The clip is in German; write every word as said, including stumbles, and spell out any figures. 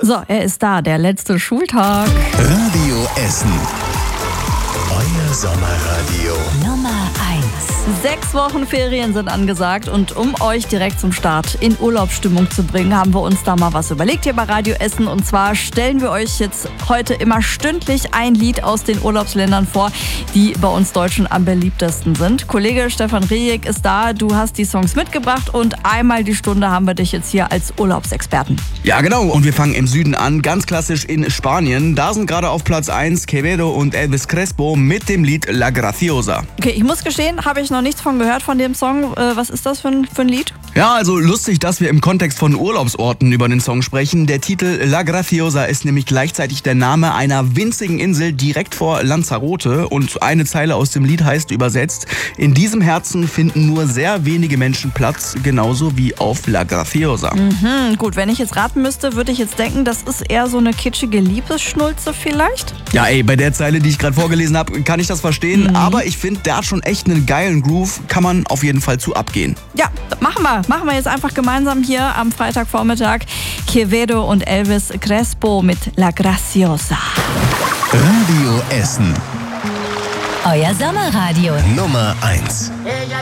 So, er ist da, der letzte Schultag. Radio Essen. Euer Sommerradio. Nummer eins. Sechs Wochen Ferien sind angesagt und um euch direkt zum Start in Urlaubsstimmung zu bringen, haben wir uns da mal was überlegt hier bei Radio Essen. Und zwar stellen wir euch jetzt heute immer stündlich ein Lied aus den Urlaubsländern vor, die bei uns Deutschen am beliebtesten sind. Kollege Stefan Rejek ist da, du hast die Songs mitgebracht und einmal die Stunde haben wir dich jetzt hier als Urlaubsexperten. Ja genau, und wir fangen im Süden an, ganz klassisch in Spanien. Da sind gerade auf Platz eins Quevedo und Elvis Crespo mit dem Lied La Graciosa. Okay, ich muss gestehen, habe ich noch nichts von gehört von dem Song. Äh, was ist das für ein, für ein Lied? Ja, also lustig, dass wir im Kontext von Urlaubsorten über den Song sprechen. Der Titel La Graciosa ist nämlich gleichzeitig der Name einer winzigen Insel direkt vor Lanzarote. Und eine Zeile aus dem Lied heißt übersetzt: In diesem Herzen finden nur sehr wenige Menschen Platz, genauso wie auf La Graciosa. Mhm, gut, wenn ich jetzt raten müsste, würde ich jetzt denken, das ist eher so eine kitschige Liebesschnulze vielleicht? Ja ey, bei der Zeile, die ich gerade vorgelesen habe, kann ich das verstehen. Mhm. Aber ich finde, der hat schon echt einen geilen Groove, kann man auf jeden Fall zu abgehen. Ja, machen wir. Machen wir jetzt einfach gemeinsam hier am Freitagvormittag. Quevedo und Elvis Crespo mit La Graciosa. Radio Essen. Euer Sommerradio. Nummer eins.